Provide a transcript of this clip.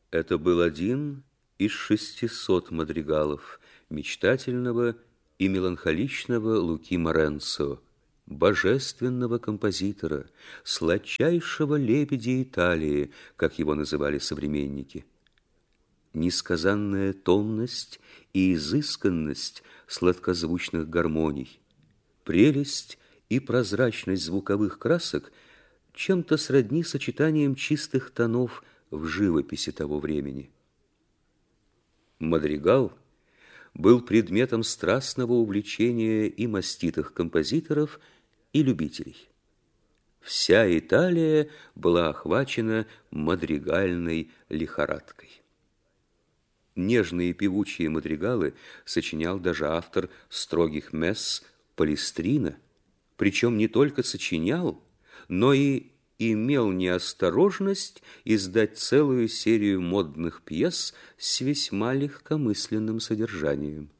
Это был один из 600 мадригалов мечтательного и меланхоличного Луки Моренцо, божественного композитора, сладчайшего лебедя Италии, как его называли современники. Несказанная томность и изысканность сладкозвучных гармоний, прелесть и прозрачность звуковых красок чем-то сродни сочетанием чистых тонов в живописи того времени. Мадригал был предметом страстного увлечения и маститых композиторов, и любителей. Вся Италия была охвачена мадригальной лихорадкой. Нежные певучие мадригалы сочинял даже автор строгих месс Палестрина, причем не только сочинял, но и имел неосторожность издать целую серию модных пьес с весьма легкомысленным содержанием.